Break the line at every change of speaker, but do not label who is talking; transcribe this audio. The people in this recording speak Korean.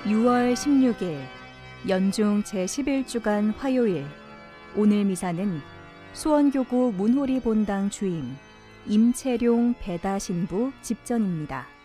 6월 16일 연중 제11주간 화요일 오늘 미사는 수원교구 문호리 본당 주임 임채룡 배다 신부 집전입니다.